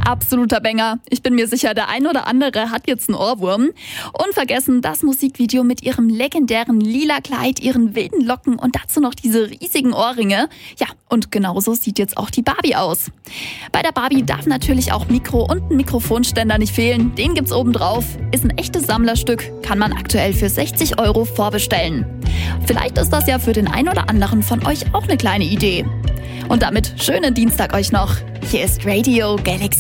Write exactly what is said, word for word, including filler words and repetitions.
Absoluter Banger. Ich bin mir sicher, der ein oder andere hat jetzt einen Ohrwurm. Unvergessen das Musikvideo mit ihrem legendären lila Kleid, ihren wilden Locken und dazu noch diese riesigen Ohrringe. Ja, und genauso sieht jetzt auch die Barbie aus. Bei der Barbie darf natürlich auch Mikro und ein Mikrofonständer nicht fehlen. Den gibt's oben drauf. Ist ein echtes Sammlerstück, kann man aktuell für sechzig Euro vorbestellen. Vielleicht ist das ja für den einen oder anderen von euch auch eine kleine Idee. Und damit schönen Dienstag euch noch. Hier ist Radio Galaxy.